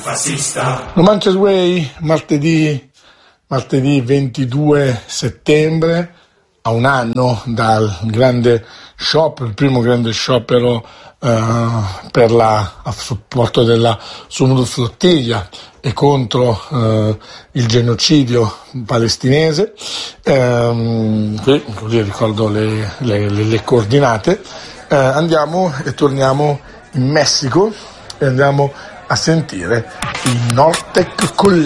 fascista. Romances Way, martedì 22 settembre, a un anno dal grande sciopero, il primo grande sciopero a supporto della Sumud-Flottiglia e contro il genocidio palestinese. Qui così ricordo le coordinate. Andiamo e torniamo in Messico e andiamo a sentire i Nortec Cool.